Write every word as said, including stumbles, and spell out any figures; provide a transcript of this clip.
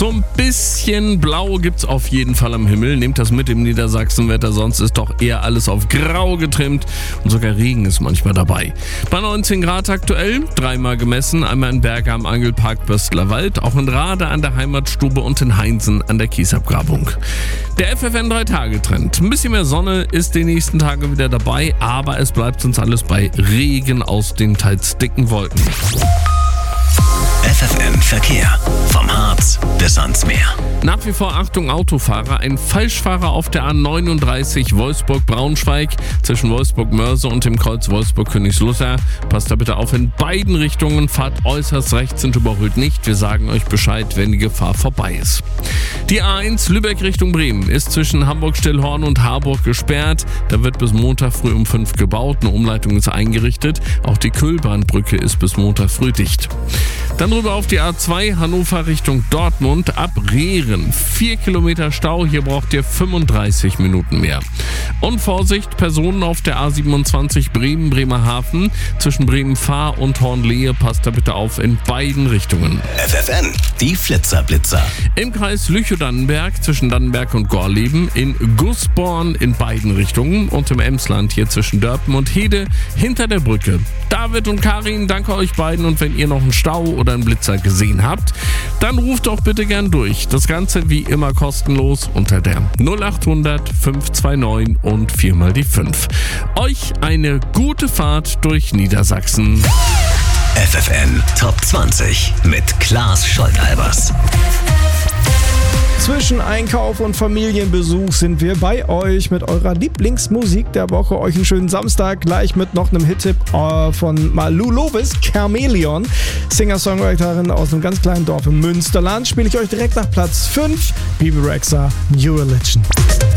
So ein bisschen Blau gibt's auf jeden Fall am Himmel. Nehmt das mit im Niedersachsenwetter, sonst ist doch eher alles auf Grau getrimmt und sogar Regen ist manchmal dabei. Bei neunzehn Grad aktuell, dreimal gemessen, einmal in Berge am Angelpark Böstlerwald, auch in Rade an der Heimatstube und in Heinzen an der Kiesabgrabung. Der F F N drei Tage Trend. Ein bisschen mehr Sonne ist die nächsten Tage wieder dabei, aber es bleibt uns alles bei Regen aus den teils dicken Wolken. F F N Verkehr. Vom Harz bis ans Meer. Nach wie vor Achtung Autofahrer, ein Falschfahrer auf der A neununddreißig Wolfsburg-Braunschweig zwischen Wolfsburg-Mörse und dem Kreuz Wolfsburg-Königslutter. Passt da bitte auf in beiden Richtungen, fahrt äußerst rechts und überholt nicht. Wir sagen euch Bescheid, wenn die Gefahr vorbei ist. Die A eins Lübeck Richtung Bremen ist zwischen Hamburg-Stillhorn und Harburg gesperrt. Da wird bis Montag früh um fünf gebaut, eine Umleitung ist eingerichtet. Auch die Kühlbahnbrücke ist bis Montag früh dicht. Dann rüber auf die A zwei Hannover Richtung Dortmund ab Rehren. Vier Kilometer Stau, hier braucht ihr fünfunddreißig Minuten mehr. Und Vorsicht, Personen auf der A siebenundzwanzig Bremen-Bremerhaven. Zwischen Bremen-Fahr und Hornlehe passt da bitte auf in beiden Richtungen. F F N, die Flitzerblitzer. Im Kreis Lüchow-Dannenberg zwischen Dannenberg und Gorleben, in Gußborn in beiden Richtungen und im Emsland hier zwischen Dörpen und Hede hinter der Brücke. David und Karin, danke euch beiden, und wenn ihr noch einen Stau oder einen Blitzer gesehen habt, dann ruft doch bitte gern durch. Das Ganze wie immer kostenlos unter der null acht hundert fünf zwei neun und viermal die fünf. Euch eine gute Fahrt durch Niedersachsen. F F N Top zwanzig mit Klaas Scholtalbers. Zwischen Einkauf und Familienbesuch sind wir bei euch mit eurer Lieblingsmusik der Woche. Euch einen schönen Samstag, gleich mit noch einem Hit-Tipp äh, von Malou Lovis, Charmeleon, Singer-Songwriterin aus einem ganz kleinen Dorf im Münsterland. Spiele ich euch direkt nach Platz fünf, Bebe Rexha, New Religion.